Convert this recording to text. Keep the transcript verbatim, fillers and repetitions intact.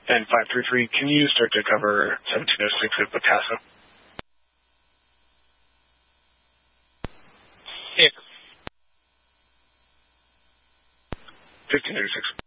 And five three three, can you start to cover seventeen oh six at Picasso? Six. fifteen eighty-six.